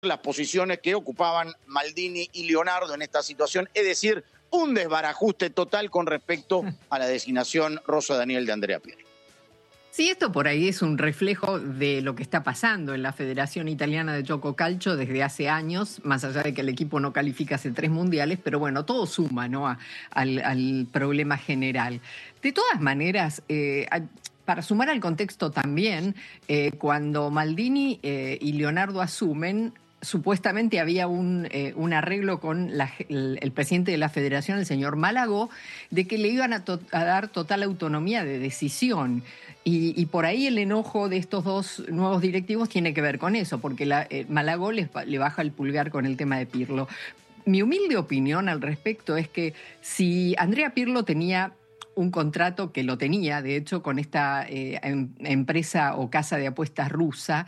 las posiciones que ocupaban Maldini y Leonardo en esta situación, es decir, un desbarajuste total con respecto a la designación Rosa Daniel de Andrea Pirlo. Sí, esto por ahí es un reflejo de lo que está pasando en la Federación Italiana de Gioco Calcio desde hace años, más allá de que el equipo no califica hace 3 mundiales, pero bueno, todo suma, ¿no?, al problema general. De todas maneras, para sumar al contexto también, cuando Maldini y Leonardo asumen, supuestamente había un arreglo con el presidente de la federación, el señor Malagó, de que le iban a dar total autonomía de decisión. Y por ahí el enojo de estos dos nuevos directivos tiene que ver con eso, porque Malagó le baja el pulgar con el tema de Pirlo. Mi humilde opinión al respecto es que si Andrea Pirlo tenía un contrato, que lo tenía, de hecho, con esta empresa o casa de apuestas rusa,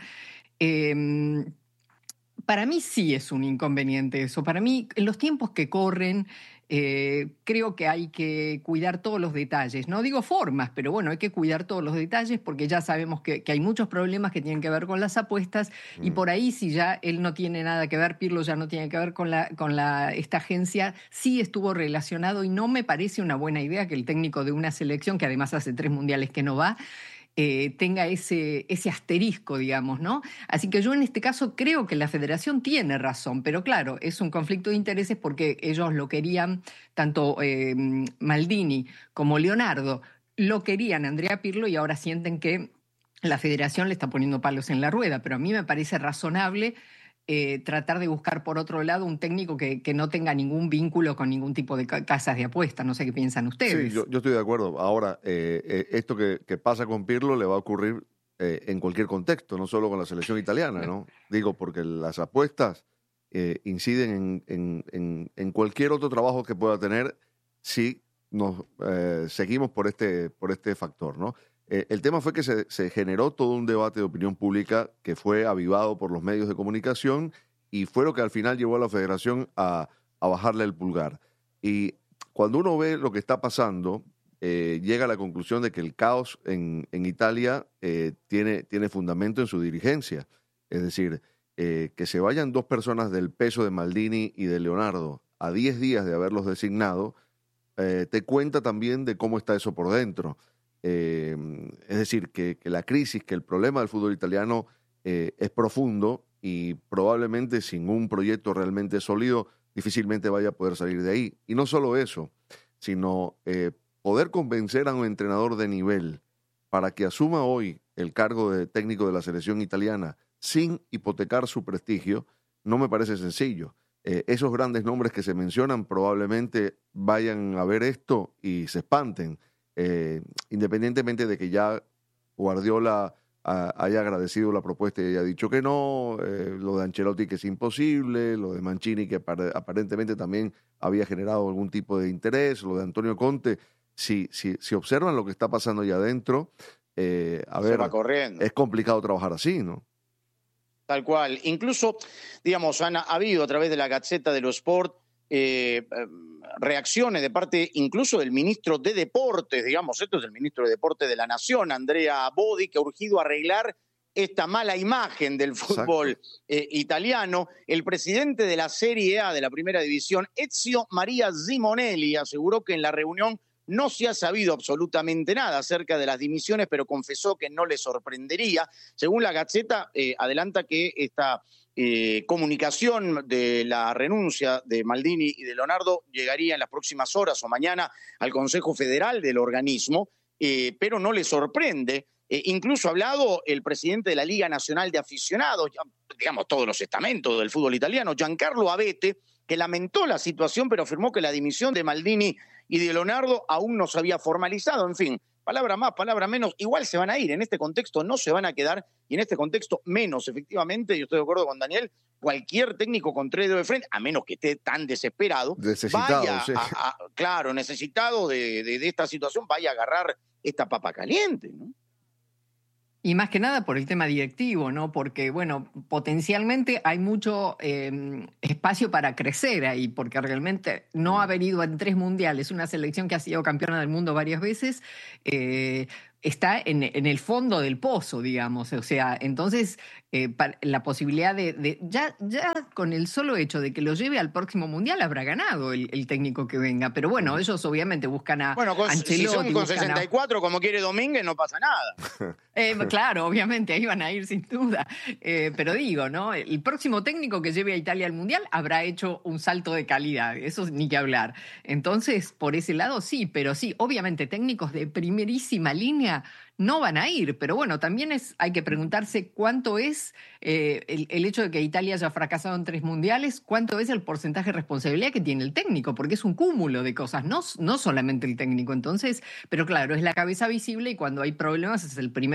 para mí sí es un inconveniente eso. Para mí, en los tiempos que corren, creo que hay que cuidar todos los detalles. No digo formas, pero bueno, hay que cuidar todos los detalles porque ya sabemos que hay muchos problemas que tienen que ver con las apuestas y por ahí si ya él no tiene nada que ver, Pirlo ya no tiene que ver con esta agencia, sí estuvo relacionado y no me parece una buena idea que el técnico de una selección, que además hace 3 mundiales que no va, tenga ese asterisco, digamos, ¿no? Así que yo en este caso creo que la federación tiene razón, pero claro, es un conflicto de intereses porque ellos lo querían, tanto Maldini como Leonardo, lo querían Andrea Pirlo y ahora sienten que la federación le está poniendo palos en la rueda, pero a mí me parece razonable tratar de buscar por otro lado un técnico que no tenga ningún vínculo con ningún tipo de casas de apuestas. No sé qué piensan ustedes. Sí, yo estoy de acuerdo. Ahora, esto que pasa con Pirlo le va a ocurrir en cualquier contexto, no solo con la selección italiana, ¿no? Digo, porque las apuestas inciden en cualquier otro trabajo que pueda tener si nos seguimos por este factor, ¿no? El tema fue que se generó todo un debate de opinión pública que fue avivado por los medios de comunicación y fue lo que al final llevó a la federación a bajarle el pulgar. Y cuando uno ve lo que está pasando, llega a la conclusión de que el caos en Italia tiene fundamento en su dirigencia. Es decir, que se vayan 2 personas del peso de Maldini y de Leonardo a 10 días de haberlos designado, te cuenta también de cómo está eso por dentro. Es decir, que la crisis, que el problema del fútbol italiano es profundo y probablemente sin un proyecto realmente sólido difícilmente vaya a poder salir de ahí. Y no solo eso, sino poder convencer a un entrenador de nivel para que asuma hoy el cargo de técnico de la selección italiana sin hipotecar su prestigio, no me parece sencillo. Esos grandes nombres que se mencionan probablemente vayan a ver esto y se espanten. Independientemente de que ya Guardiola haya agradecido la propuesta y haya dicho que no, lo de Ancelotti que es imposible, lo de Mancini que aparentemente también había generado algún tipo de interés, lo de Antonio Conte, si observan lo que está pasando allá adentro, Va corriendo. Es complicado trabajar así, ¿no? Tal cual. Incluso, digamos, ha habido a través de la Gazzetta dello Sport reacciones de parte incluso del ministro de Deportes, digamos, esto es el ministro de Deportes de la Nación, Andrea Bodi, que ha urgido arreglar esta mala imagen del fútbol italiano. El presidente de la Serie A de la Primera División, Ezio Maria Simonelli, aseguró que en la reunión no se ha sabido absolutamente nada acerca de las dimisiones, pero confesó que no le sorprendería. Según la Gazzetta, adelanta que esta comunicación de la renuncia de Maldini y de Leonardo llegaría en las próximas horas o mañana al Consejo Federal del organismo, pero no le sorprende. Incluso ha hablado el presidente de la Liga Nacional de Aficionados, digamos todos los estamentos del fútbol italiano, Giancarlo Abete, que lamentó la situación, pero afirmó que la dimisión de Maldini y de Leonardo aún no se había formalizado. En fin, palabra más, palabra menos, igual se van a ir. En este contexto no se van a quedar y en este contexto menos. Efectivamente, yo estoy de acuerdo con Daniel, cualquier técnico con 3 dedos de frente, a menos que esté tan desesperado, vaya claro, necesitado de esta situación, vaya a agarrar esta papa caliente, ¿no? Y más que nada por el tema directivo, ¿no? Porque, bueno, potencialmente hay mucho espacio para crecer ahí, porque realmente no haber ido en 3 mundiales, una selección que ha sido campeona del mundo varias veces, está en el fondo del pozo, digamos. O sea, entonces la posibilidad de ya con el solo hecho de que lo lleve al próximo Mundial habrá ganado el técnico que venga. Pero bueno, ellos obviamente buscan a Ancelotti. Si son con 64, como quiere Domínguez, no pasa nada. Claro, obviamente, ahí van a ir sin duda. Pero digo, ¿no? El próximo técnico que lleve a Italia al Mundial habrá hecho un salto de calidad, eso ni que hablar. Entonces, por ese lado sí, pero sí, obviamente técnicos de primerísima línea no van a ir, pero bueno, también hay que preguntarse cuánto es el hecho de que Italia haya fracasado en 3 mundiales, cuánto es el porcentaje de responsabilidad que tiene el técnico, porque es un cúmulo de cosas, no solamente el técnico. Entonces, pero claro, es la cabeza visible y cuando hay problemas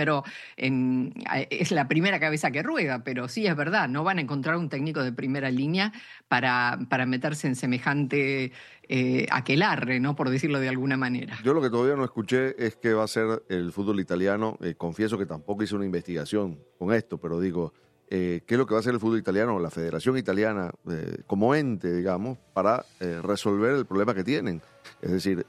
es la primera cabeza que rueda, pero sí es verdad, no van a encontrar un técnico de primera línea para meterse en semejante aquelarre, ¿no? Por decirlo de alguna manera. Yo lo que todavía no escuché es qué va a ser el fútbol italiano. Confieso que tampoco hice una investigación con esto, pero digo, qué es lo que va a hacer el fútbol italiano, la Federación Italiana como ente, digamos, para resolver el problema que tienen. Es decir,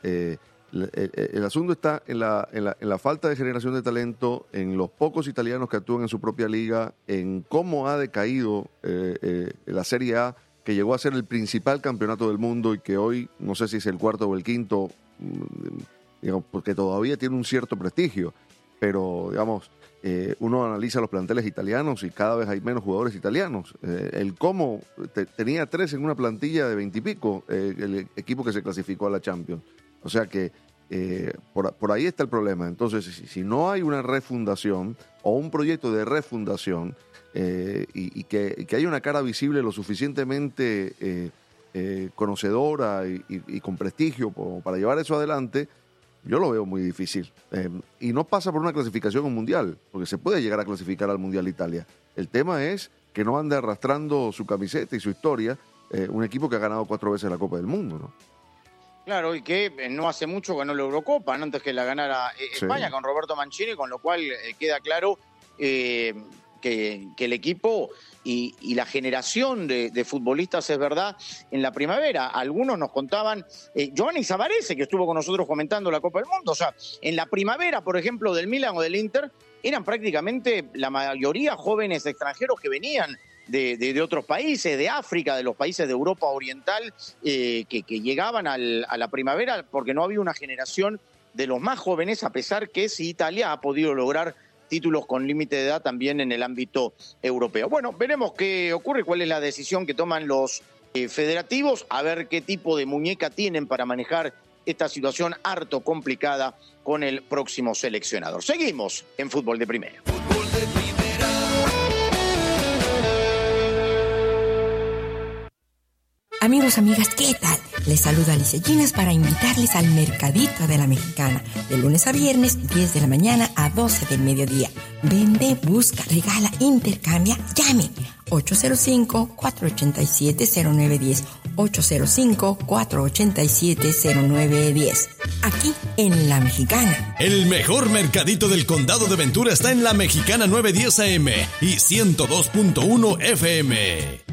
el asunto está en la falta de generación de talento, en los pocos italianos que actúan en su propia liga, en cómo ha decaído la Serie A, que llegó a ser el principal campeonato del mundo y que hoy, no sé si es el 4º o el 5º, digamos, porque todavía tiene un cierto prestigio, pero digamos, uno analiza los planteles italianos y cada vez hay menos jugadores italianos. El Como tenía 3 en una plantilla de 20 y pico, el equipo que se clasificó a la Champions. O sea que por ahí está el problema. Entonces, si no hay una refundación o un proyecto de refundación, y que haya una cara visible lo suficientemente conocedora y con prestigio para llevar eso adelante, yo lo veo muy difícil. Y no pasa por una clasificación a un mundial, porque se puede llegar a clasificar al Mundial Italia. El tema es que no ande arrastrando su camiseta y su historia un equipo que ha ganado 4 veces la Copa del Mundo, ¿no? Claro, y que no hace mucho ganó la Eurocopa, ¿no? Antes que la ganara España, sí, con Roberto Mancini, con lo cual queda claro que el equipo y la generación de futbolistas, es verdad, en la primavera. Algunos nos contaban, Giovanni Savarese, que estuvo con nosotros comentando la Copa del Mundo, o sea, en la primavera, por ejemplo, del Milan o del Inter, eran prácticamente la mayoría jóvenes extranjeros que venían de otros países, de África, de los países de Europa Oriental, que llegaban a la primavera porque no había una generación de los más jóvenes, a pesar que sí, Italia ha podido lograr títulos con límite de edad también en el ámbito europeo. Bueno, veremos qué ocurre, cuál es la decisión que toman los federativos, a ver qué tipo de muñeca tienen para manejar esta situación harto complicada con el próximo seleccionador. Seguimos en Fútbol de Primera. Fútbol de Primera. Amigos, amigas, ¿qué tal? Les saluda Alicia Ginas para invitarles al Mercadito de la Mexicana, de lunes a viernes, 10 de la mañana a 12 del mediodía. Vende, busca, regala, intercambia, llame. 805-487-0910. 805-487-0910. Aquí en La Mexicana. El mejor mercadito del condado de Ventura está en La Mexicana 910 AM y 102.1 FM.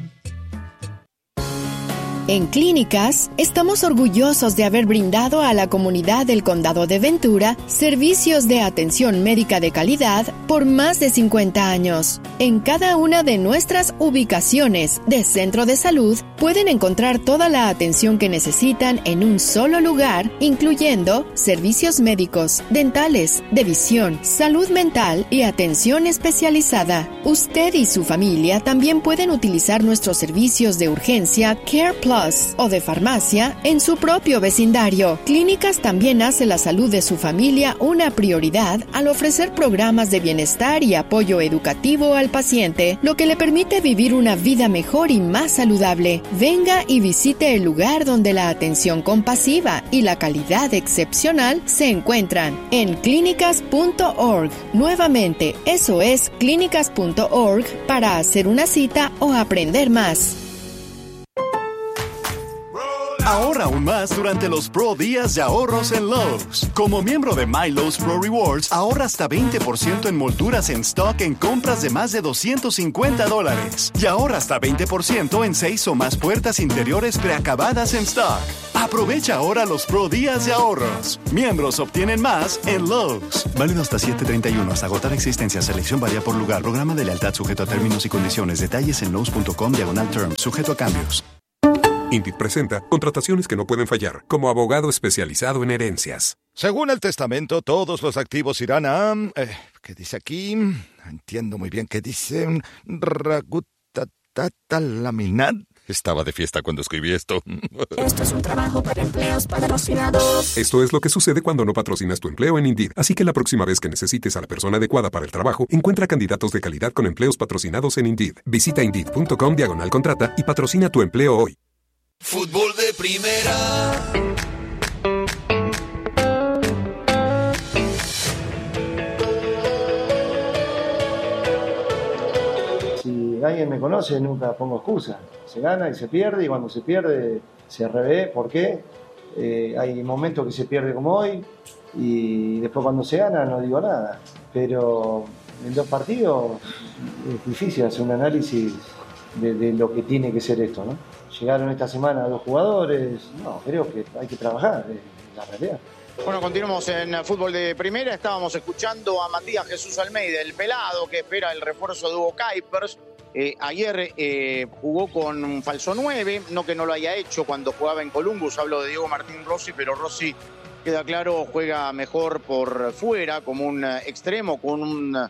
En Clínicas, estamos orgullosos de haber brindado a la comunidad del Condado de Ventura servicios de atención médica de calidad por más de 50 años. En cada una de nuestras ubicaciones de centro de salud pueden encontrar toda la atención que necesitan en un solo lugar, incluyendo servicios médicos, dentales, de visión, salud mental y atención especializada. Usted y su familia también pueden utilizar nuestros servicios de urgencia Care Plus o de farmacia en su propio vecindario. Clínicas también hace la salud de su familia una prioridad al ofrecer programas de bienestar y apoyo educativo al paciente, lo que le permite vivir una vida mejor y más saludable. Venga y visite el lugar donde la atención compasiva y la calidad excepcional se encuentran en clínicas.org. Nuevamente, eso es clínicas.org para hacer una cita o aprender más. Ahorra aún más durante los Pro Días de Ahorros en Lowe's. Como miembro de My Lowe's Pro Rewards, ahorra hasta 20% en molduras en stock en compras de más de $250. Y ahorra hasta 20% en 6 o más puertas interiores preacabadas en stock. Aprovecha ahora los Pro Días de Ahorros. Miembros obtienen más en Lowe's. Válido hasta 7/31. Hasta agotar existencia. Selección varía por lugar. Programa de lealtad sujeto a términos y condiciones. Detalles en lowes.com/terms. Sujeto a cambios. Indeed presenta contrataciones que no pueden fallar, como abogado especializado en herencias. Según el testamento, todos los activos irán a... ¿qué dice aquí? No entiendo muy bien qué dice. Ragutatatalaminar. Estaba de fiesta cuando escribí esto. Esto es un trabajo para empleos patrocinados. Esto es lo que sucede cuando no patrocinas tu empleo en Indeed. Así que la próxima vez que necesites a la persona adecuada para el trabajo, encuentra candidatos de calidad con empleos patrocinados en Indeed. Visita Indeed.com/contrata y patrocina tu empleo hoy. Fútbol de primera. Si alguien me conoce, nunca pongo excusa. Se gana y se pierde, y cuando se pierde se revé. ¿Por qué? Hay momentos que se pierde como hoy, y después cuando se gana no digo nada. Pero en 2 partidos es difícil hacer un análisis de lo que tiene que ser esto, ¿no? Llegaron esta semana 2 jugadores, no, creo que hay que trabajar, es la realidad. Bueno, continuamos en fútbol de primera. Estábamos escuchando a Matías Jesús Almeida, el pelado que espera el refuerzo de Hugo Kuipers. Ayer jugó con un falso 9, no que no lo haya hecho cuando jugaba en Columbus. Hablo de Diego Martín Rossi, pero Rossi, queda claro, juega mejor por fuera, como un extremo, con un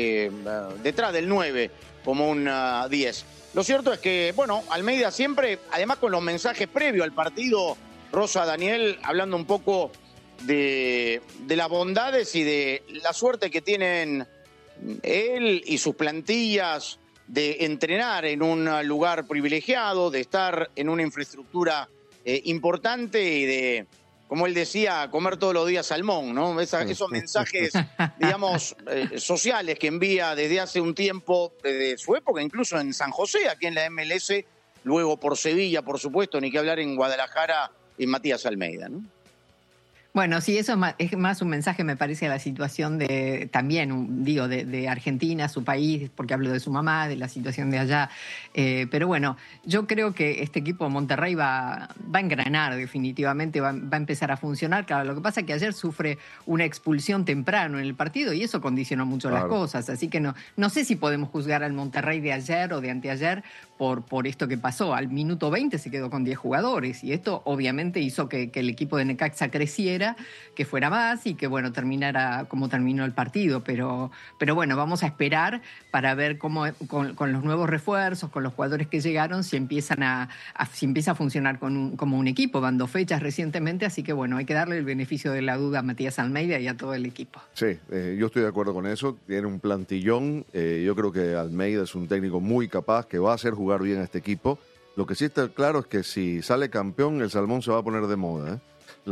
detrás del 9, como un 10. Lo cierto es que, bueno, Almeida siempre, además con los mensajes previos al partido, Rosa, Daniel, hablando un poco de las bondades y de la suerte que tienen él y sus plantillas de entrenar en un lugar privilegiado, de estar en una infraestructura importante y de, como él decía, comer todos los días salmón, ¿no? Esos mensajes, digamos, sociales que envía desde hace un tiempo, desde su época, incluso en San José, aquí en la MLS, luego por Sevilla, por supuesto, ni que hablar en Guadalajara, en Matías Almeida, ¿no? Bueno, sí, eso es más un mensaje, me parece, a la situación de también, digo, de Argentina, su país, porque hablo de su mamá, de la situación de allá. Pero bueno, yo creo que este equipo de Monterrey va a engranar definitivamente, va a empezar a funcionar. Claro, lo que pasa es que ayer sufre una expulsión temprano en el partido y eso condicionó mucho las cosas. Así que no sé si podemos juzgar al Monterrey de ayer o de anteayer por esto que pasó. Al minuto 20 se quedó con 10 jugadores y esto obviamente hizo que el equipo de Necaxa creciera, que fuera más y que, bueno, terminara como terminó el partido. Pero bueno, vamos a esperar para ver cómo con los nuevos refuerzos, con los jugadores que llegaron, si empieza a funcionar como un equipo. Van 2 fechas recientemente, así que bueno, hay que darle el beneficio de la duda a Matías Almeida y a todo el equipo. Sí, yo estoy de acuerdo con eso. Tiene un plantillón. Yo creo que Almeida es un técnico muy capaz que va a hacer jugar bien a este equipo. Lo que sí está claro es que si sale campeón, el salmón se va a poner de moda, ¿eh?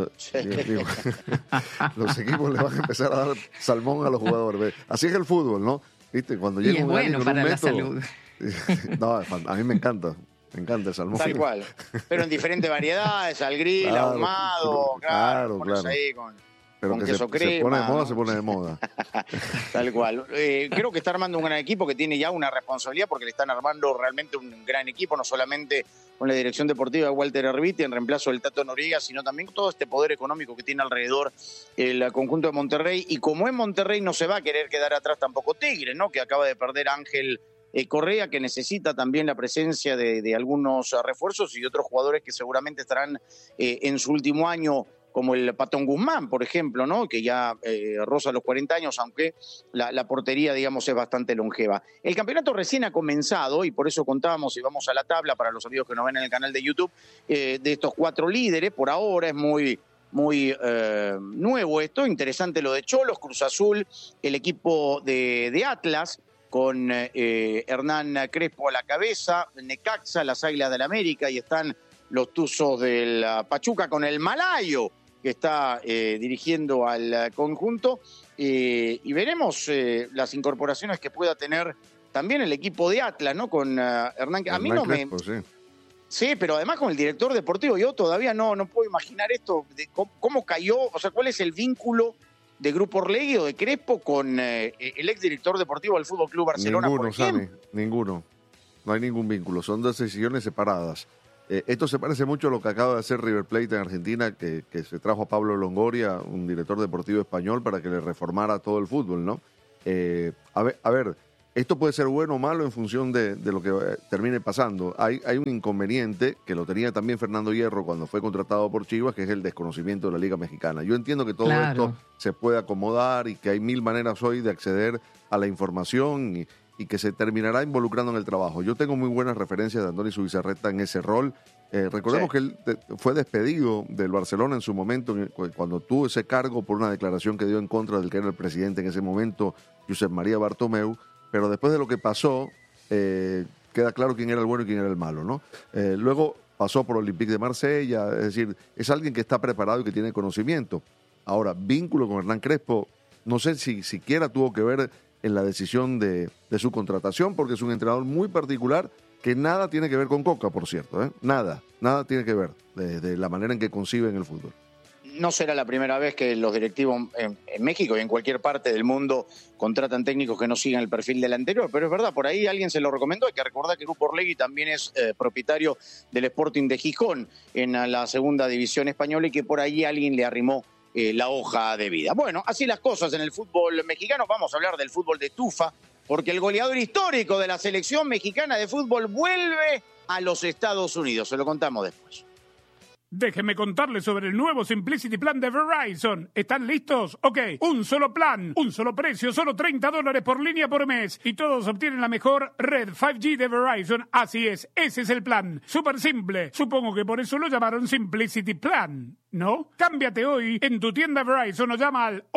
Los equipos le van a empezar a dar salmón a los jugadores. Así es el fútbol, ¿no? ¿Viste? Cuando llega un bueno para un la método, salud. No, a mí me encanta el salmón. Tal cual. Pero en diferentes variedades, al grill, claro, ahumado, claro. Ahí pero con que queso crema, se pone de moda, ¿no? Se pone de moda. Tal cual. Creo que está armando un gran equipo que tiene ya una responsabilidad porque le están armando realmente un gran equipo, no solamente con la dirección deportiva de Walter Erviti en reemplazo del Tato Noriega, sino también todo este poder económico que tiene alrededor el conjunto de Monterrey. Y como en Monterrey no se va a querer quedar atrás tampoco Tigre, ¿no? Que acaba de perder a Ángel Correa, que necesita también la presencia de algunos refuerzos y otros jugadores que seguramente estarán en su último año, como el Patón Guzmán, por ejemplo, ¿no? Que ya roza los 40 años, aunque la portería, digamos, es bastante longeva. El campeonato recién ha comenzado y por eso contábamos, y vamos a la tabla para los amigos que nos ven en el canal de YouTube, de estos 4 líderes. Por ahora es muy nuevo esto, interesante lo de Cholos, Cruz Azul, el equipo de Atlas, con Hernán Crespo a la cabeza, Necaxa, las Águilas del América, y están los Tuzos del Pachuca con el Malayo, que está dirigiendo al conjunto, y veremos las incorporaciones que pueda tener también el equipo de Atlas, ¿no? Con Hernán. A mí no Crespo, Sí, pero además con el director deportivo, yo todavía no puedo imaginar esto, de cómo cayó, o sea, cuál es el vínculo de Grupo Orlegui o de Crespo con el exdirector deportivo del Fútbol Club Barcelona. Ninguno, Sammy, ninguno. No hay ningún vínculo, son dos decisiones separadas. Esto se parece mucho a lo que acaba de hacer River Plate en Argentina, que se trajo a Pablo Longoria, un director deportivo español, para que le reformara todo el fútbol, ¿no? A ver, esto puede ser bueno o malo en función de lo que termine pasando. Hay un inconveniente que lo tenía también Fernando Hierro cuando fue contratado por Chivas, que es el desconocimiento de la Liga Mexicana. Yo entiendo que todo esto se puede acomodar y que hay 1000 maneras hoy de acceder a la información y que se terminará involucrando en el trabajo. Yo tengo muy buenas referencias de Andoni Zubizarreta en ese rol. Recordemos que él fue despedido del Barcelona en su momento, cuando tuvo ese cargo por una declaración que dio en contra del que era el presidente en ese momento, Josep María Bartomeu. Pero después de lo que pasó, queda claro quién era el bueno y quién era el malo, ¿no? Luego pasó por Olympique de Marsella, es decir, es alguien que está preparado y que tiene conocimiento. Ahora, vínculo con Hernán Crespo, no sé si siquiera tuvo que ver en la decisión de su contratación, porque es un entrenador muy particular que nada tiene que ver con Coca, por cierto, ¿eh? Nada tiene que ver de la manera en que conciben el fútbol. No será la primera vez que los directivos en México y en cualquier parte del mundo contratan técnicos que no sigan el perfil del anterior, pero es verdad, por ahí alguien se lo recomendó. Hay que recordar que Grupo Orlegui también es propietario del Sporting de Gijón en la segunda división española y que por ahí alguien le arrimó la hoja de vida. Bueno, así las cosas en el fútbol mexicano. Vamos a hablar del fútbol de estufa, porque el goleador histórico de la selección mexicana de fútbol vuelve a los Estados Unidos. Se lo contamos después. Déjenme contarles sobre el nuevo Simplicity Plan de Verizon. ¿Están listos? Ok, un solo plan, un solo precio, solo $30 por línea por mes. Y todos obtienen la mejor red 5G de Verizon. Así es, ese es el plan. Súper simple. Supongo que por eso lo llamaron Simplicity Plan, ¿no? Cámbiate hoy en tu tienda Verizon o llama al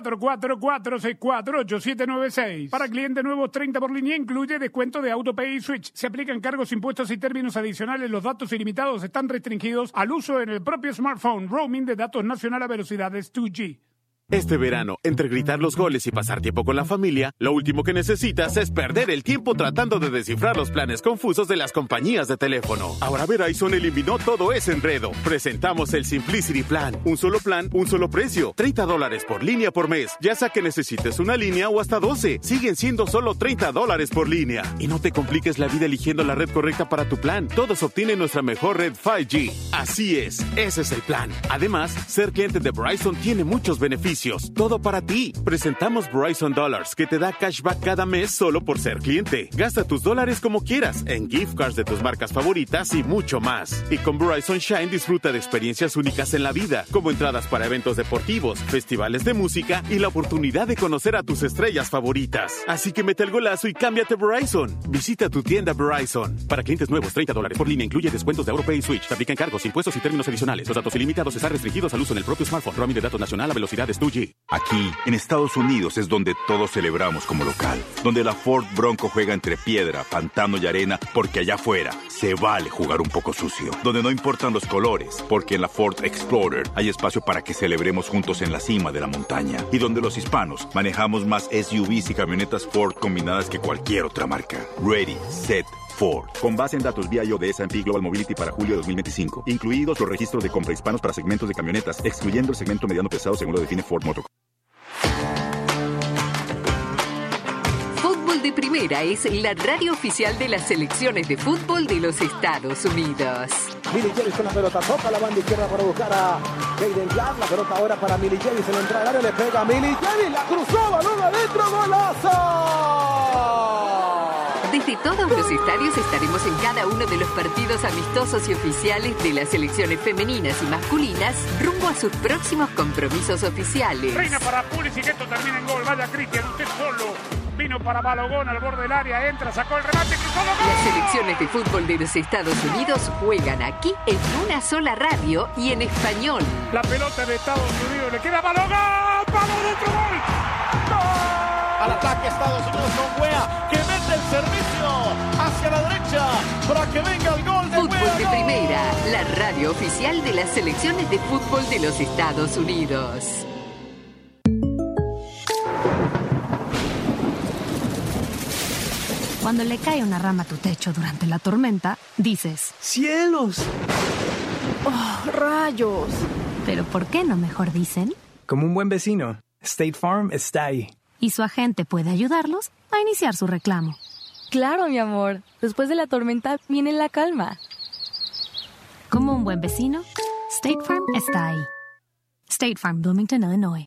844-464-8796. Para clientes nuevos, 30 por línea incluye descuento de AutoPay y Switch. Se aplican cargos, impuestos y términos adicionales. Los datos ilimitados están restringidos al uso en el propio smartphone. Roaming de datos nacional a velocidades 2G. Este verano, entre gritar los goles y pasar tiempo con la familia, lo último que necesitas es perder el tiempo tratando de descifrar los planes confusos de las compañías de teléfono. Ahora Verizon eliminó todo ese enredo. Presentamos el Simplicity Plan, un solo precio, $30 por línea por mes. Ya sea que necesites una línea o hasta 12, siguen siendo solo $30 por línea. Y no te compliques la vida eligiendo la red correcta para tu plan. Todos obtienen nuestra mejor red 5G. Así es, ese es el plan. Además, ser cliente de Verizon tiene muchos beneficios. Todo para ti. Presentamos Verizon Dollars, que te da cashback cada mes solo por ser cliente. Gasta tus dólares como quieras, en gift cards de tus marcas favoritas y mucho más. Y con Verizon Shine disfruta de experiencias únicas en la vida, como entradas para eventos deportivos, festivales de música y la oportunidad de conocer a tus estrellas favoritas. Así que mete el golazo y cámbiate Verizon. Visita tu tienda Verizon. Para clientes nuevos, $30 por línea incluye descuentos de AutoPay y Switch. Se aplican cargos, impuestos y términos adicionales. Los datos ilimitados están restringidos al uso en el propio smartphone. Roaming de datos nacional a velocidades 2G. Aquí, en Estados Unidos, es donde todos celebramos como local. Donde la Ford Bronco juega entre piedra, pantano y arena, porque allá afuera se vale jugar un poco sucio. Donde no importan los colores, porque en la Ford Explorer hay espacio para que celebremos juntos en la cima de la montaña. Y donde los hispanos manejamos más SUVs y camionetas Ford combinadas que cualquier otra marca. Ready, set, Ford. Con base en datos vía de S&P Global Mobility para julio de 2025. Incluidos los registros de compra hispanos para segmentos de camionetas, excluyendo el segmento mediano pesado según lo define Ford Motor. Fútbol de Primera es la radio oficial de las selecciones de fútbol de los Estados Unidos. Millie Javis con la pelota, toca la banda izquierda para buscar a Jaden Black. La pelota ahora para Millie Javis en la entrada del área, le pega a Millie Javis, la cruzó, balón adentro, golazo. Desde todos los estadios estaremos en cada uno de los partidos amistosos y oficiales de las selecciones femeninas y masculinas rumbo a sus próximos compromisos oficiales. Reina para Pulisic, esto termina en gol. Vaya Cristian, usted solo. Vino para Balogón al borde del área, entra, sacó el remate, cruzó el gol. Las selecciones de fútbol de los Estados Unidos juegan aquí en una sola radio y en español. La pelota de Estados Unidos le queda a Balogón, palo de otro gol. ¡Gol! Al ataque Estados Unidos con Weah, que mete el servicio hacia la derecha para que venga el gol de Fútbol Weah. de Primera, la radio oficial de las selecciones de fútbol de los Estados Unidos. Cuando le cae una rama a tu techo durante la tormenta, dices: ¡cielos! ¡Oh, rayos! Pero ¿por qué no mejor dicen? Como un buen vecino, State Farm está ahí. Y su agente puede ayudarlos a iniciar su reclamo. Claro, mi amor. Después de la tormenta viene la calma. Como un buen vecino, State Farm está ahí. State Farm, Bloomington, Illinois.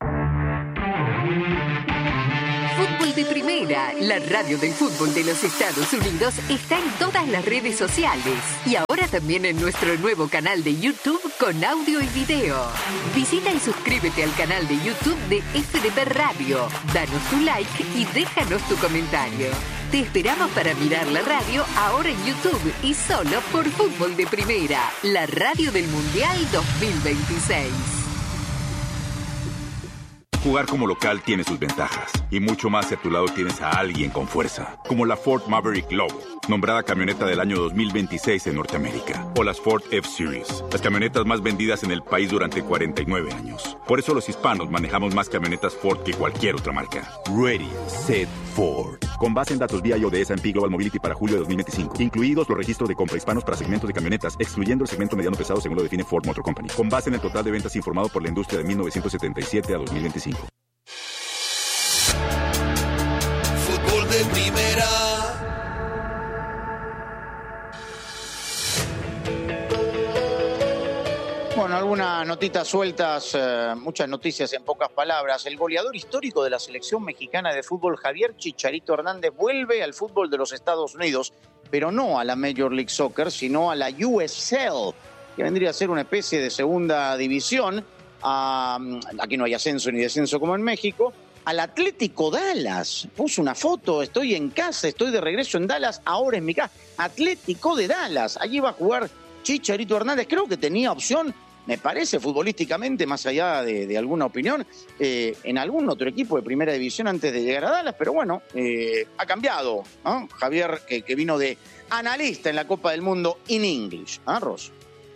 Fútbol de Primera, la radio del fútbol de los Estados Unidos, está en todas las redes sociales y ahora también en nuestro nuevo canal de YouTube con audio y video. Visita y suscríbete al canal de YouTube de FDP Radio, danos tu like y déjanos tu comentario. Te esperamos para mirar la radio ahora en YouTube y solo por Fútbol de Primera, la radio del Mundial 2026. Jugar como local tiene sus ventajas, y mucho más si a tu lado tienes a alguien con fuerza, como la Ford Maverick Lobo, nombrada camioneta del año 2026 en Norteamérica, o las Ford F-Series, las camionetas más vendidas en el país durante 49 años. Por eso los hispanos manejamos más camionetas Ford que cualquier otra marca. Ready, Set, Ford. Con base en datos BIO de S&P Global Mobility para julio de 2025, incluidos los registros de compra hispanos para segmentos de camionetas, excluyendo el segmento mediano pesado según lo define Ford Motor Company, con base en el total de ventas informado por la industria de 1977 a 2025. Fútbol de Primera. Bueno, algunas notitas sueltas, muchas noticias en pocas palabras. El goleador histórico de la selección mexicana de fútbol, Javier Chicharito Hernández, vuelve al fútbol de los Estados Unidos, pero no a la Major League Soccer, sino a la USL, que vendría a ser una especie de segunda división. Aquí no hay ascenso ni descenso como en México. Al Atlético Dallas. Puso una foto, estoy en casa, estoy de regreso en Dallas, ahora en mi casa. Atlético de Dallas. Allí va a jugar Chicharito Hernández. Creo que tenía opción, me parece, futbolísticamente, más allá de alguna opinión, en algún otro equipo de primera división antes de llegar a Dallas, pero bueno, ha cambiado, ¿no? Javier, que vino de analista en la Copa del Mundo in English, Ros.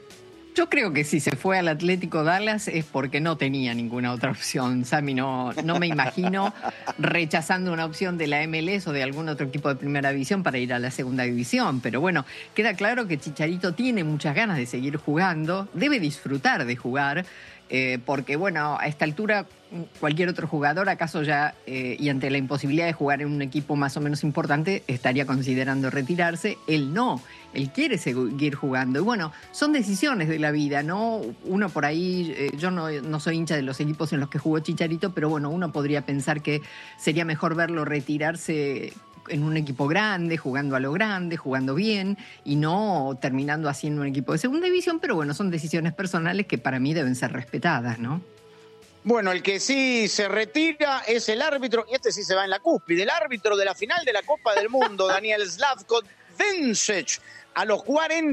Yo creo que si se fue al Atlético Dallas es porque no tenía ninguna otra opción. Sammy, no me imagino rechazando una opción de la MLS o de algún otro equipo de primera división para ir a la segunda división. Pero bueno, queda claro que Chicharito tiene muchas ganas de seguir jugando, debe disfrutar de jugar, porque bueno, a esta altura cualquier otro jugador, acaso ya, y ante la imposibilidad de jugar en un equipo más o menos importante, estaría considerando retirarse. Él no, él quiere seguir jugando. Y bueno, son decisiones de la vida, ¿no? Uno por ahí, yo no soy hincha de los equipos en los que jugó Chicharito, pero bueno, uno podría pensar que sería mejor verlo retirarse en un equipo grande, jugando a lo grande, jugando bien, y no terminando así en un equipo de segunda división, pero bueno, son decisiones personales que para mí deben ser respetadas, ¿no? Bueno, el que sí se retira es el árbitro, y este sí se va en la cúspide, el árbitro de la final de la Copa del Mundo, Daniel Slavko-Vincic. A los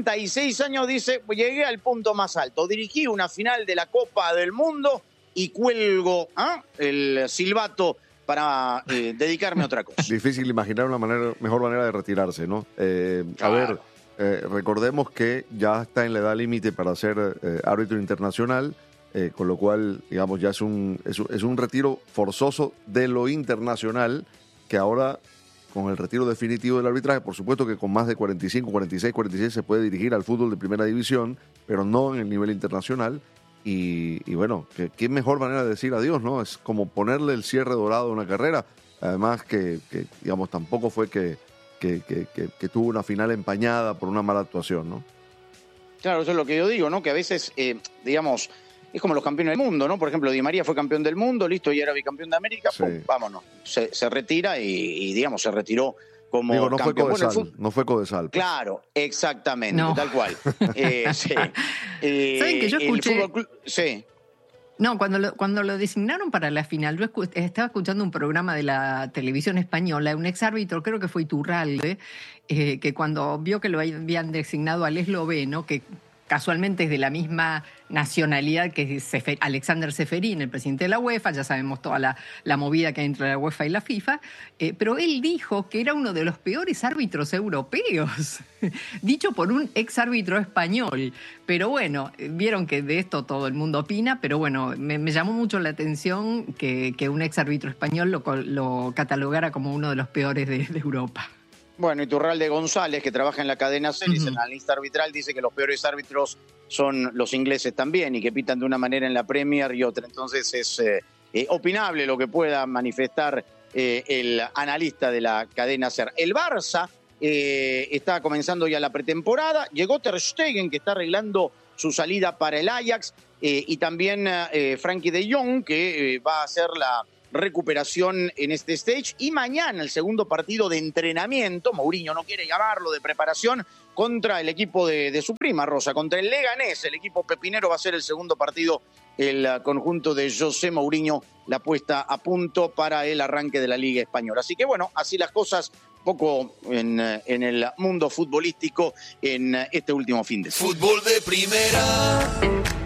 46 años dice: llegué al punto más alto, dirigí una final de la Copa del Mundo y cuelgo el silbato para dedicarme a otra cosa. Difícil imaginar una mejor manera de retirarse, ¿no? Claro. A ver, recordemos que ya está en la edad límite para ser árbitro internacional, con lo cual, digamos, ya es un retiro forzoso de lo internacional, que ahora, con el retiro definitivo del arbitraje, por supuesto que con más de 45, 46, 46 se puede dirigir al fútbol de primera división, pero no en el nivel internacional. Y bueno, qué mejor manera de decir adiós, ¿no? Es como ponerle el cierre dorado a una carrera. Además que digamos, tampoco fue que tuvo una final empañada por una mala actuación, ¿no? Claro, eso es lo que yo digo, ¿no? Que a veces, digamos, es como los campeones del mundo, ¿no? Por ejemplo, Di María fue campeón del mundo, listo, y era bicampeón de América, sí. Pum, vámonos. Se retira y, digamos, se retiró como no campeón. Fue Codesal, no fue Codesal. Pues. Claro, exactamente, no. Tal cual. Sí. ¿Saben que yo escuché? Sí. No, cuando lo designaron para la final, yo estaba escuchando un programa de la televisión española, un exárbitro, creo que fue Iturralde, que cuando vio que lo habían designado al esloveno, que casualmente es de la misma nacionalidad que Alexander Seferín, el presidente de la UEFA, ya sabemos toda la movida que hay entre la UEFA y la FIFA, pero él dijo que era uno de los peores árbitros europeos, dicho por un ex árbitro español. Pero bueno, vieron que de esto todo el mundo opina, pero bueno, me llamó mucho la atención que un ex árbitro español lo catalogara como uno de los peores de Europa. Bueno, Iturralde González, que trabaja en la cadena SER, es analista arbitral, dice que los peores árbitros son los ingleses también y que pitan de una manera en la Premier y otra. Entonces es opinable lo que pueda manifestar el analista de la cadena SER. El Barça está comenzando ya la pretemporada. Llegó Ter Stegen, que está arreglando su salida para el Ajax, y también Frankie de Jong, que va a hacer la recuperación en este stage, y mañana el segundo partido de entrenamiento, Mourinho no quiere llamarlo de preparación, contra el equipo de su prima Rosa, contra el Leganés, el equipo pepinero. Va a ser el segundo partido, el conjunto de José Mourinho, la puesta a punto para el arranque de la Liga Española. Así que bueno, así las cosas poco en el mundo futbolístico en este último fin de semana. Fútbol de primera.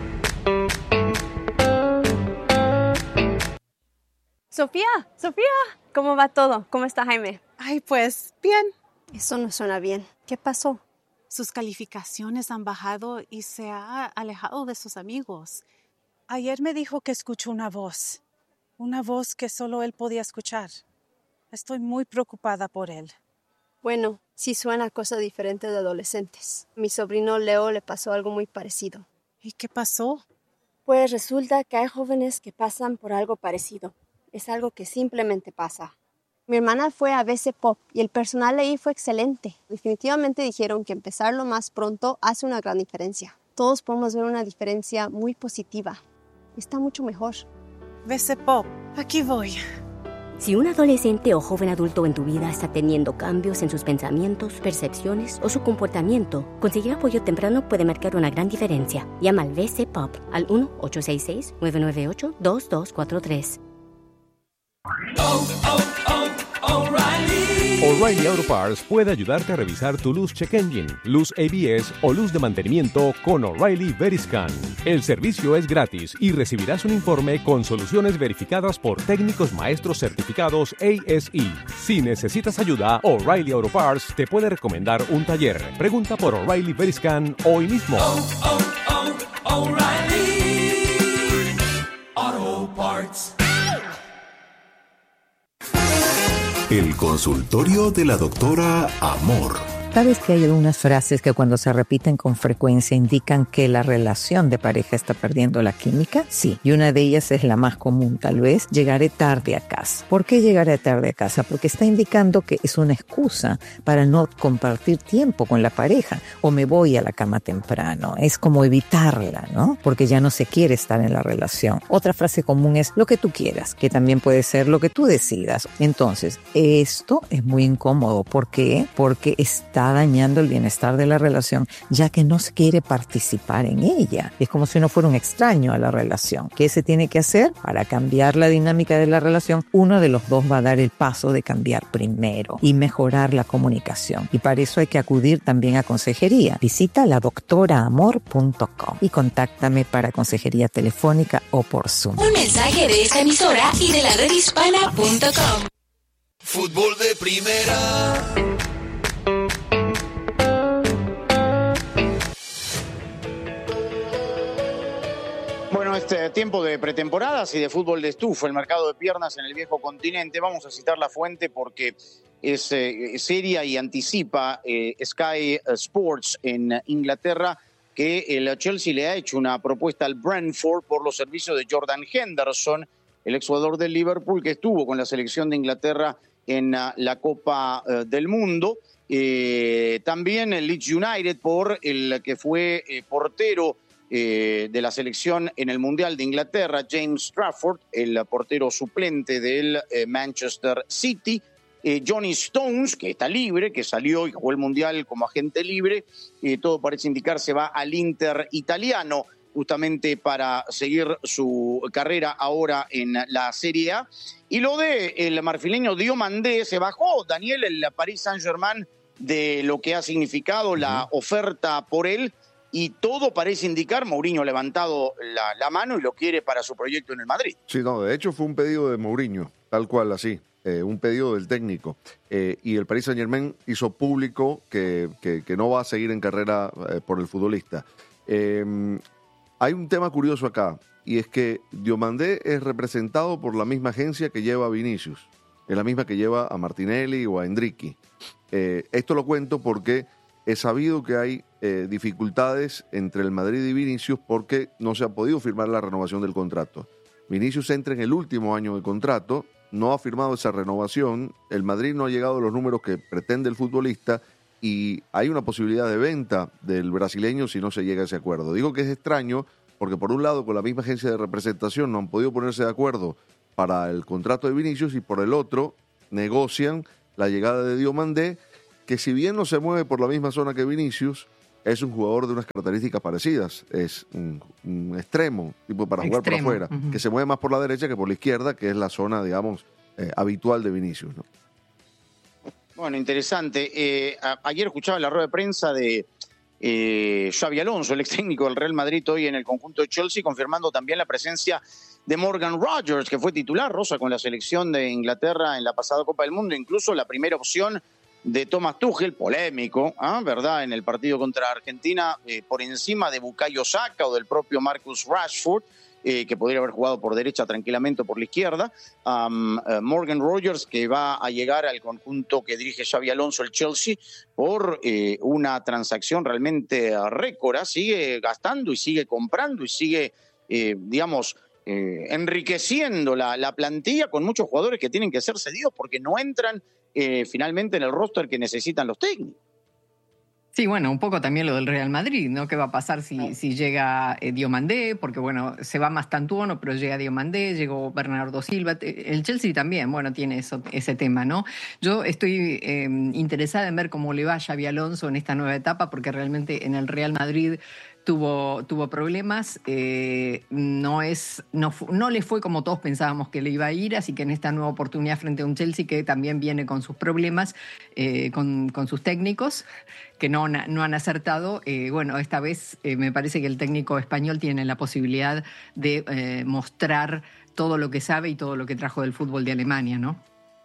Sofía, ¿cómo va todo? ¿Cómo está Jaime? Ay, pues, bien. Eso no suena bien. ¿Qué pasó? Sus calificaciones han bajado y se ha alejado de sus amigos. Ayer me dijo que escuchó una voz que solo él podía escuchar. Estoy muy preocupada por él. Bueno, sí suena a cosa diferente de adolescentes. A mi sobrino Leo le pasó algo muy parecido. ¿Y qué pasó? Pues resulta que hay jóvenes que pasan por algo parecido. Es algo que simplemente pasa. Mi hermana fue a BC Pop y el personal ahí fue excelente. Definitivamente dijeron que empezarlo más pronto hace una gran diferencia. Todos podemos ver una diferencia muy positiva. Está mucho mejor. BC Pop, aquí voy. Si un adolescente o joven adulto en tu vida está teniendo cambios en sus pensamientos, percepciones o su comportamiento, conseguir apoyo temprano puede marcar una gran diferencia. Llama al BC Pop al 1-866-998-2243. O'Reilly Auto Parts puede ayudarte a revisar tu luz check engine, luz ABS o luz de mantenimiento con O'Reilly Veriscan. El servicio es gratis y recibirás un informe con soluciones verificadas por técnicos maestros certificados ASE. Si necesitas ayuda, O'Reilly Auto Parts te puede recomendar un taller. Pregunta por O'Reilly Veriscan hoy mismo. O'Reilly Auto Parts. El consultorio de la doctora Amor. ¿Sabes que hay algunas frases que cuando se repiten con frecuencia indican que la relación de pareja está perdiendo la química? Sí, y una de ellas es la más común, tal vez: llegaré tarde a casa. ¿Por qué llegaré tarde a casa? Porque está indicando que es una excusa para no compartir tiempo con la pareja, o me voy a la cama temprano. Es como evitarla, ¿no? Porque ya no se quiere estar en la relación. Otra frase común es lo que tú quieras, que también puede ser lo que tú decidas. Entonces, esto es muy incómodo. ¿Por qué? Porque está dañando el bienestar de la relación, ya que no se quiere participar en ella. Es como si uno fuera un extraño a la relación. ¿Qué se tiene que hacer? Para cambiar la dinámica de la relación, uno de los dos va a dar el paso de cambiar primero y mejorar la comunicación. Y para eso hay que acudir también a consejería. Visita ladoctoraamor.com y contáctame para consejería telefónica o por Zoom. Un mensaje de esta emisora y de la redhispana.com. Fútbol de primera. Bueno, este tiempo de pretemporadas y de fútbol de estufa, el mercado de piernas en el viejo continente, vamos a citar la fuente porque es seria y anticipa Sky Sports en Inglaterra que el Chelsea le ha hecho una propuesta al Brentford por los servicios de Jordan Henderson, el exjugador del Liverpool que estuvo con la selección de Inglaterra en la Copa del Mundo. También el Leeds United por el que fue portero de la selección en el Mundial de Inglaterra, James Trafford, el portero suplente del Manchester City. Johnny Stones, que está libre, que salió y jugó el Mundial como agente libre. Todo parece indicar se va al Inter italiano, justamente para seguir su carrera ahora en la Serie A. Y lo de el marfileño Diomandé, se bajó, Daniel, el Paris Saint-Germain, de lo que ha significado la oferta por él, y todo parece indicar, Mourinho ha levantado la mano y lo quiere para su proyecto en el Madrid. Sí, no, de hecho fue un pedido de Mourinho, tal cual así, un pedido del técnico. Y el Paris Saint-Germain hizo público que no va a seguir en carrera por el futbolista. Hay un tema curioso acá, y es que Diomandé es representado por la misma agencia que lleva a Vinicius, es la misma que lleva a Martinelli o a Endricky. Esto lo cuento porque he sabido que hay dificultades entre el Madrid y Vinicius porque no se ha podido firmar la renovación del contrato. Vinicius entra en el último año de contrato, no ha firmado esa renovación, el Madrid no ha llegado a los números que pretende el futbolista y hay una posibilidad de venta del brasileño si no se llega a ese acuerdo. Digo que es extraño porque por un lado con la misma agencia de representación no han podido ponerse de acuerdo para el contrato de Vinicius y por el otro negocian la llegada de Diomandé, que si bien no se mueve por la misma zona que Vinicius, es un jugador de unas características parecidas. Es un extremo, tipo para jugar por afuera, que se mueve más por la derecha que por la izquierda, que es la zona, digamos, habitual de Vinicius, ¿no? Bueno, interesante. Ayer escuchaba la rueda de prensa de Xabi Alonso, el ex técnico del Real Madrid, hoy en el conjunto de Chelsea, confirmando también la presencia de Morgan Rogers, que fue titular, Rosa, con la selección de Inglaterra en la pasada Copa del Mundo, incluso la primera opción de Thomas Tuchel, polémico, ¿verdad?, en el partido contra Argentina, por encima de Bukayo Saka o del propio Marcus Rashford, que podría haber jugado por derecha tranquilamente o por la izquierda. Morgan Rogers, que va a llegar al conjunto que dirige Xabi Alonso, el Chelsea, por una transacción realmente récord. Sigue gastando y sigue comprando y sigue, enriqueciendo la plantilla con muchos jugadores que tienen que ser cedidos porque no entran finalmente en el roster que necesitan los técnicos. Sí, bueno, un poco también lo del Real Madrid, ¿no? ¿Qué va a pasar si llega Diomandé? Porque, bueno, se va Mastantuono, pero llega Diomandé, llegó Bernardo Silva. El Chelsea también, bueno, tiene ese tema, ¿no? Yo estoy interesada en ver cómo le va a Xabi Alonso en esta nueva etapa, porque realmente en el Real Madrid tuvo problemas, no le fue como todos pensábamos que le iba a ir, así que en esta nueva oportunidad frente a un Chelsea que también viene con sus problemas, con sus técnicos, que no han acertado, bueno, esta vez me parece que el técnico español tiene la posibilidad de mostrar todo lo que sabe y todo lo que trajo del fútbol de Alemania, ¿no?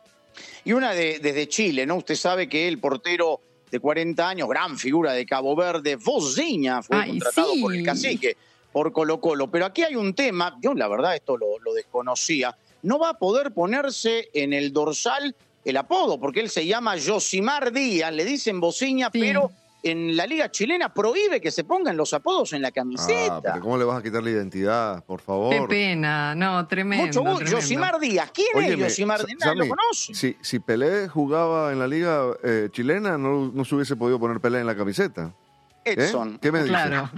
Y una desde Chile, ¿no? Usted sabe que el portero de 40 años, gran figura de Cabo Verde, Vozinha, fue contratado por el Cacique, por Colo-Colo. Pero aquí hay un tema, yo la verdad esto lo desconocía, no va a poder ponerse en el dorsal el apodo, porque él se llama Josimar Díaz, le dicen Vozinha, pero en la liga chilena prohíbe que se pongan los apodos en la camiseta. Pero ¿cómo le vas a quitar la identidad, por favor? Qué pena, no, tremendo. Mucho gusto, Josimar Díaz, ¿quién es Josimar Díaz? ¿Nadie lo conoce? Si Pelé jugaba en la liga chilena, no se hubiese podido poner Pelé en la camiseta. Edson. ¿Qué me dices? Claro.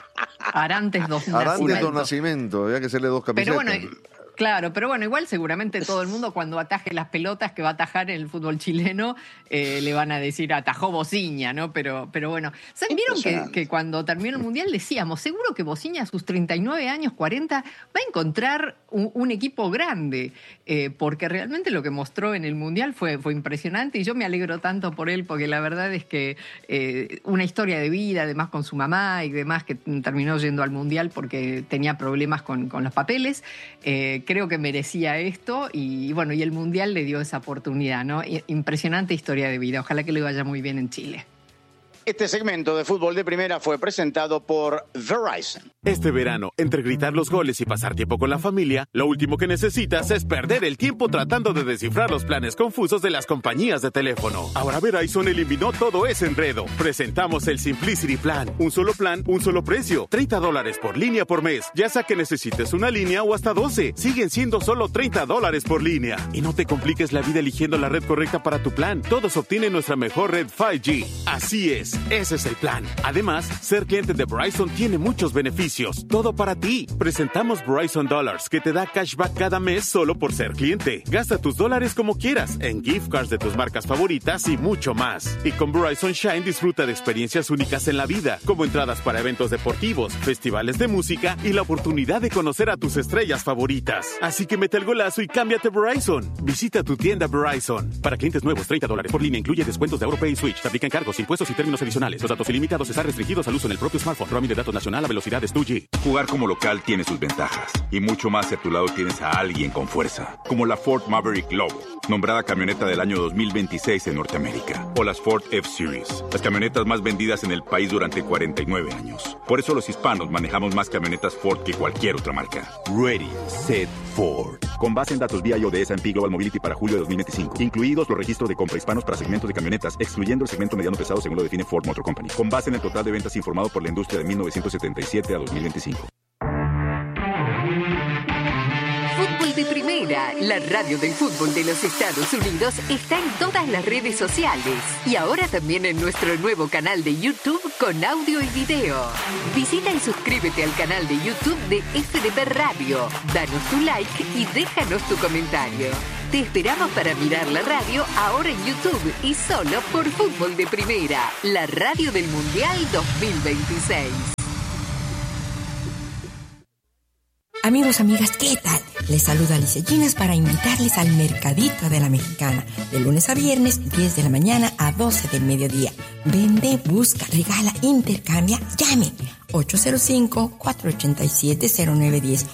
Arantes dos Nascimento, había que hacerle dos camisetas. Pero bueno, claro, pero bueno, igual seguramente todo el mundo cuando ataje las pelotas que va a atajar en el fútbol chileno le van a decir atajó Vozinha, ¿no? Pero bueno, ¿vieron que cuando terminó el Mundial decíamos, seguro que Vozinha a sus 39 años, 40, va a encontrar un equipo grande? Porque realmente lo que mostró en el Mundial fue impresionante y yo me alegro tanto por él porque la verdad es que una historia de vida, además con su mamá y demás, que terminó yendo al Mundial porque tenía problemas con los papeles, creo que merecía esto y bueno, y el Mundial le dio esa oportunidad, ¿no? Impresionante historia de vida. Ojalá que le vaya muy bien en Chile. Este segmento de Fútbol de Primera fue presentado por Verizon. Este verano, entre gritar los goles y pasar tiempo con la familia, lo último que necesitas es perder el tiempo tratando de descifrar los planes confusos de las compañías de teléfono. Ahora Verizon eliminó todo ese enredo. Presentamos el Simplicity Plan. Un solo plan, un solo precio. $30 por línea por mes. Ya sea que necesites una línea o hasta 12. Siguen siendo solo $30 por línea. Y no te compliques la vida eligiendo la red correcta para tu plan. Todos obtienen nuestra mejor red 5G. Así es. Ese es el plan. Además, ser cliente de Verizon tiene muchos beneficios. Todo para ti. Presentamos Verizon Dollars, que te da cashback cada mes solo por ser cliente. Gasta tus dólares como quieras, en gift cards de tus marcas favoritas y mucho más. Y con Verizon Shine disfruta de experiencias únicas en la vida, como entradas para eventos deportivos, festivales de música y la oportunidad de conocer a tus estrellas favoritas. Así que mete el golazo y cámbiate a Verizon. Visita tu tienda Verizon. Para clientes nuevos, $30 por línea incluye descuentos de AuroPay y Switch. Se aplican cargos, impuestos y términos adicionales. Los datos ilimitados están restringidos al uso en el propio smartphone. Roaming de datos nacional a velocidades 2G. Jugar como local tiene sus ventajas. Y mucho más si a tu lado tienes a alguien con fuerza. Como la Ford Maverick Lobo. nombrada camioneta del año 2026 en Norteamérica. O las Ford F-Series, las camionetas más vendidas en el país durante 49 años. Por eso los hispanos manejamos más camionetas Ford que cualquier otra marca. Ready, Set, Ford. Con base en datos BIO de S&P Global Mobility para julio de 2025. Incluidos los registros de compra hispanos para segmentos de camionetas, excluyendo el segmento mediano pesado según lo define Ford Motor Company. Con base en el total de ventas informado por la industria de 1977 a 2025. Fútbol de Primera, la radio del fútbol de los Estados Unidos, está en todas las redes sociales y ahora también en nuestro nuevo canal de YouTube con audio y video. Visita y suscríbete al canal de YouTube de FDP Radio, danos tu like y déjanos tu comentario. Te esperamos para mirar la radio ahora en YouTube y solo por Fútbol de Primera, la radio del Mundial 2026. Amigos, amigas, ¿qué tal? Les saluda Alicia Gines para invitarles al Mercadito de la Mexicana, de lunes a viernes, 10 de la mañana a 12 del mediodía. Vende, busca, regala, intercambia, llame. 805-487-0910.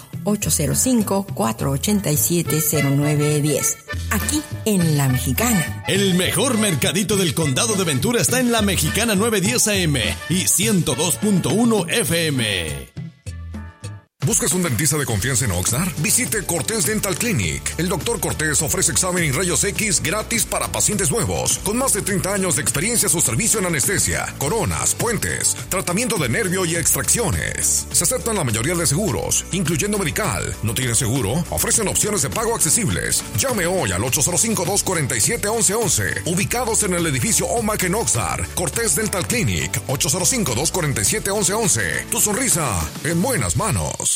805-487-0910. Aquí en La Mexicana. El mejor mercadito del condado de Ventura está en La Mexicana 910 AM y 102.1 FM. ¿Buscas un dentista de confianza en Oxnard? Visite Cortés Dental Clinic. El Dr. Cortés ofrece examen y rayos X gratis para pacientes nuevos. Con más de 30 años de experiencia, su servicio en anestesia, coronas, puentes, tratamiento de nervio y extracciones. Se aceptan la mayoría de seguros, incluyendo medical. ¿No tiene seguro? Ofrecen opciones de pago accesibles. Llame hoy al 805-247-1111. Ubicados en el edificio OMAC en Oxnard. Cortés Dental Clinic. 805-247-1111. Tu sonrisa en buenas manos.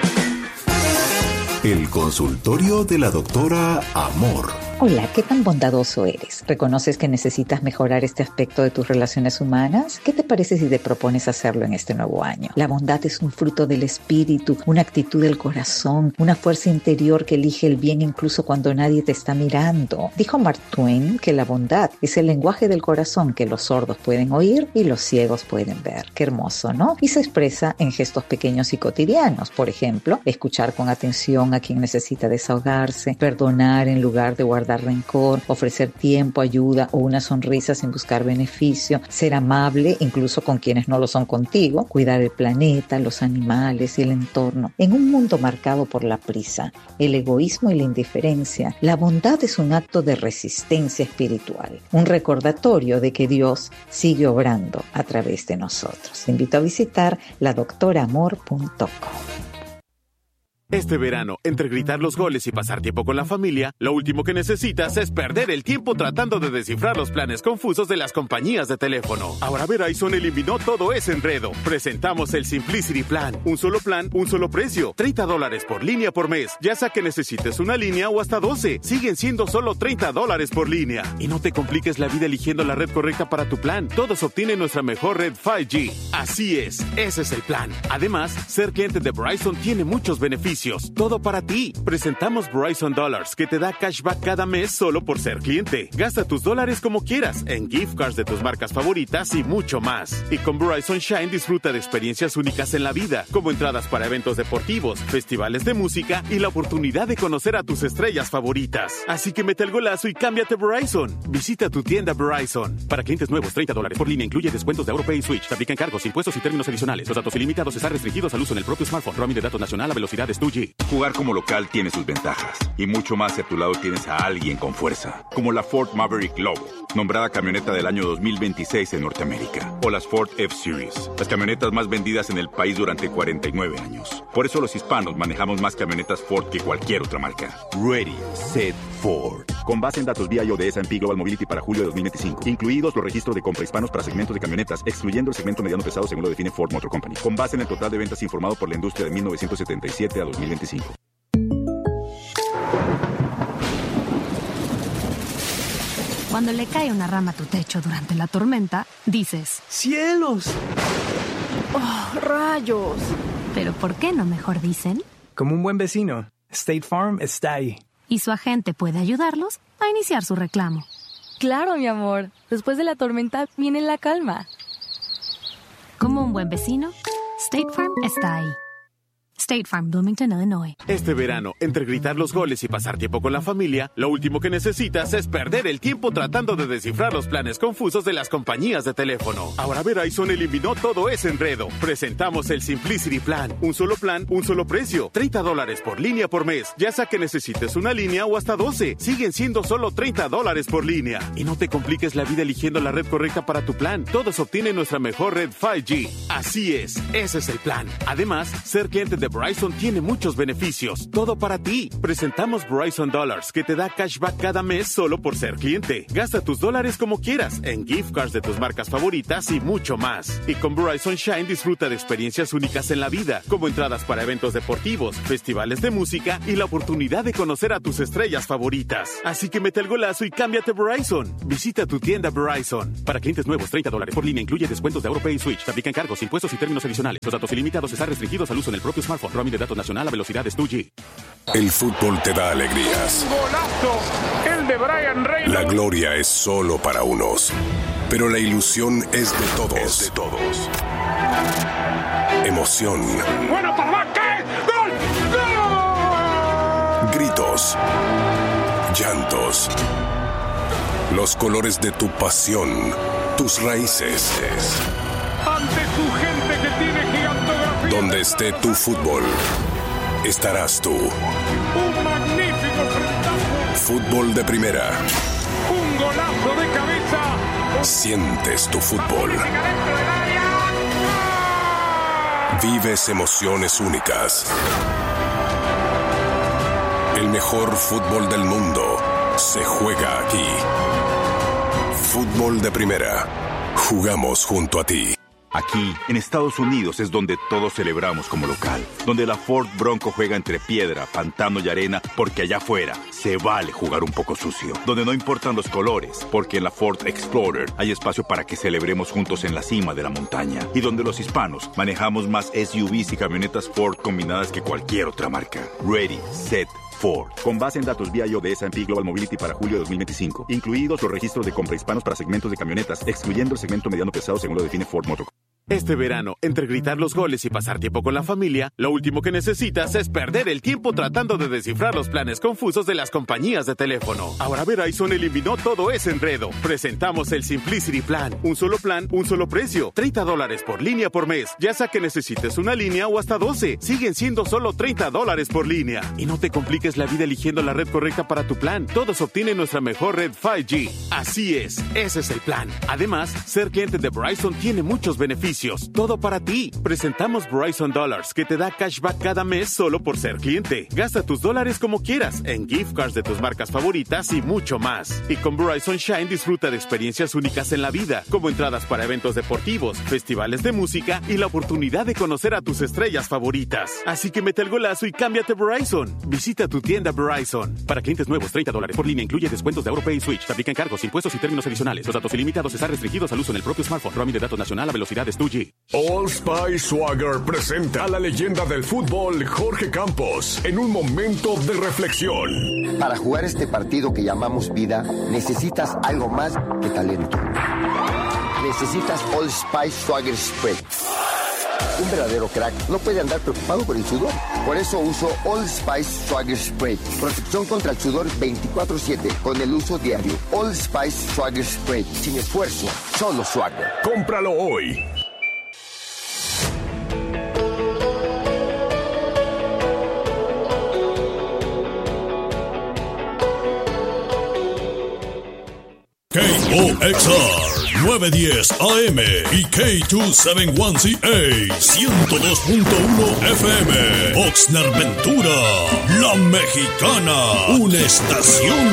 El consultorio de la doctora Amor. Hola, ¿qué tan bondadoso eres? ¿Reconoces que necesitas mejorar este aspecto de tus relaciones humanas? ¿Qué te parece si te propones hacerlo en este nuevo año? La bondad es un fruto del espíritu, una actitud del corazón, una fuerza interior que elige el bien incluso cuando nadie te está mirando. Dijo Mark Twain que la bondad es el lenguaje del corazón que los sordos pueden oír y los ciegos pueden ver. Qué hermoso, ¿no? Y se expresa en gestos pequeños y cotidianos. Por ejemplo, escuchar con atención a quien necesita desahogarse, perdonar en lugar de guardar rencor, ofrecer tiempo, ayuda o una sonrisa sin buscar beneficio, ser amable incluso con quienes no lo son contigo, cuidar el planeta, los animales y el entorno. En un mundo marcado por la prisa, el egoísmo y la indiferencia, la bondad es un acto de resistencia espiritual, un recordatorio de que Dios sigue obrando a través de nosotros. Te invito a visitar ladoctoramor.com. Este verano, entre gritar los goles y pasar tiempo con la familia, lo último que necesitas es perder el tiempo tratando de descifrar los planes confusos de las compañías de teléfono. Ahora Verizon eliminó todo ese enredo. Presentamos el Simplicity Plan. Un solo plan, un solo precio. $30 por línea por mes. Ya sea que necesites una línea o hasta 12. Siguen siendo solo $30 por línea. Y no te compliques la vida eligiendo la red correcta para tu plan. Todos obtienen nuestra mejor red 5G. Así es, ese es el plan. Además, ser cliente de Verizon tiene muchos beneficios. Todo para ti. Presentamos Verizon Dollars, que te da cashback cada mes solo por ser cliente. Gasta tus dólares como quieras, en gift cards de tus marcas favoritas y mucho más. Y con Verizon Shine disfruta de experiencias únicas en la vida, como entradas para eventos deportivos, festivales de música y la oportunidad de conocer a tus estrellas favoritas. Así que mete el golazo y cámbiate a Verizon. Visita tu tienda Verizon. Para clientes nuevos, $30 por línea incluye descuentos de AuroPay y Switch. Te aplican cargos, impuestos y términos adicionales. Los datos ilimitados están restringidos al uso en el propio smartphone. Roaming de datos nacional a velocidades 2G. Jugar como local tiene sus ventajas. Y mucho más si a tu lado tienes a alguien con fuerza. Como la Ford Maverick Lobo, nombrada camioneta del año 2026 en Norteamérica. O las Ford F-Series, las camionetas más vendidas en el país durante 49 años. Por eso los hispanos manejamos más camionetas Ford que cualquier otra marca. Ready, Set, Ford. Con base en datos BIO de S&P Global Mobility para julio de 2025. Incluidos los registros de compra hispanos para segmentos de camionetas, excluyendo el segmento mediano pesado según lo define Ford Motor Company. Con base en el total de ventas informado por la industria de 1977 a 2025. Cuando le cae una rama a tu techo durante la tormenta, dices: ¡Cielos! ¡Oh, rayos! Pero ¿por qué no mejor dicen? Como un buen vecino, State Farm está ahí. Y su agente puede ayudarlos a iniciar su reclamo. Claro, mi amor. Después de la tormenta viene la calma. Como un buen vecino, State Farm está ahí. State Farm, Bloomington, Illinois. Este verano, entre gritar los goles y pasar tiempo con la familia, lo último que necesitas es perder el tiempo tratando de descifrar los planes confusos de las compañías de teléfono. Ahora Verizon eliminó todo ese enredo. Presentamos el Simplicity Plan. Un solo plan, un solo precio. $30 por línea por mes. Ya sea que necesites una línea o hasta 12. Siguen siendo solo $30 por línea. Y no te compliques la vida eligiendo la red correcta para tu plan. Todos obtienen nuestra mejor red 5G. Así es, ese es el plan. Además, ser cliente de Verizon tiene muchos beneficios. Todo para ti. Presentamos Verizon Dollars, que te da cashback cada mes solo por ser cliente. Gasta tus dólares como quieras, en gift cards de tus marcas favoritas y mucho más. Y con Verizon Shine disfruta de experiencias únicas en la vida, como entradas para eventos deportivos, festivales de música y la oportunidad de conocer a tus estrellas favoritas. Así que mete el golazo y cámbiate Verizon. Visita tu tienda Verizon. Para clientes nuevos, $30 por línea incluye descuentos de AutoPay y Switch. Te aplican cargos, impuestos y términos adicionales. Los datos ilimitados están restringidos al uso en el propio smartphone. Roaming de datos nacional a velocidades 2G. El fútbol te da alegrías. ¡Golazo! ¡El de Brian Reynolds! La gloria es solo para unos, pero la ilusión es de todos. Emoción. ¡Bueno, papá! ¿Qué? ¡Gol! ¡Gol! Gritos. Llantos. Los colores de tu pasión. Tus raíces. Ante tu gente que tiene gigantografía. Donde esté tu fútbol, estarás tú. Un magnífico frentazo. Fútbol de primera. Un golazo de cabeza. Sientes tu fútbol. Vives emociones únicas. El mejor fútbol del mundo se juega aquí. Fútbol de primera. Jugamos junto a ti. Aquí, en Estados Unidos, es donde todos celebramos como local. Donde la Ford Bronco juega entre piedra, pantano y arena, porque allá afuera se vale jugar un poco sucio. Donde no importan los colores, porque en la Ford Explorer hay espacio para que celebremos juntos en la cima de la montaña. Y donde los hispanos manejamos más SUVs y camionetas Ford combinadas que cualquier otra marca. Ready, set, Ford. Con base en datos BIO de S&P Global Mobility para julio de 2025. Incluidos los registros de compra hispanos para segmentos de camionetas, excluyendo el segmento mediano pesado según lo define Ford Motor. Este verano, entre gritar los goles y pasar tiempo con la familia, lo último que necesitas es perder el tiempo tratando de descifrar los planes confusos de las compañías de teléfono. Ahora Verizon eliminó todo ese enredo. Presentamos el Simplicity Plan. Un solo plan, un solo precio. $30 por línea por mes. Ya sea que necesites una línea o hasta 12. Siguen siendo solo $30 por línea. Y no te compliques la vida eligiendo la red correcta para tu plan. Todos obtienen nuestra mejor red 5G. Así es, ese es el plan. Además, ser cliente de Verizon tiene muchos beneficios. Todo para ti. Presentamos Verizon Dollars, que te da cashback cada mes solo por ser cliente. Gasta tus dólares como quieras, en gift cards de tus marcas favoritas y mucho más. Y con Verizon Shine disfruta de experiencias únicas en la vida, como entradas para eventos deportivos, festivales de música y la oportunidad de conocer a tus estrellas favoritas. Así que mete el golazo y cámbiate Verizon. Visita tu tienda Verizon. Para clientes nuevos, $30 por línea incluye descuentos de AutoPay y Switch. Te aplican cargos, impuestos y términos adicionales. Los datos ilimitados están restringidos al uso en el propio smartphone. Roaming de datos nacional a velocidades 2G. Old Spice Swagger presenta a la leyenda del fútbol Jorge Campos en un momento de reflexión. Para jugar este partido que llamamos vida, necesitas algo más que talento. Necesitas Old Spice Swagger Spray. Un verdadero crack no puede andar preocupado por el sudor. Por eso uso Old Spice Swagger Spray. Protección contra el sudor 24/7 con el uso diario. Old Spice Swagger Spray. Sin esfuerzo, solo swagger. Cómpralo hoy. KOXR 910 AM y K271CA 102.1 FM. Oxnard Ventura, La Mexicana, una estación